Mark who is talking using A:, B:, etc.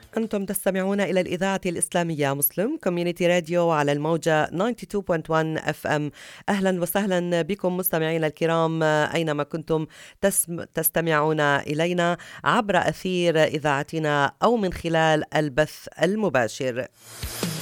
A: أنتم تستمعون إلى الإذاعة الإسلامية مسلم كوميونيتي راديو على الموجة 92.1 FM. أهلا وسهلا بكم مستمعينا الكرام أينما كنتم تستمعون إلينا عبر أثير إذاعتنا أو من خلال البث المباشر.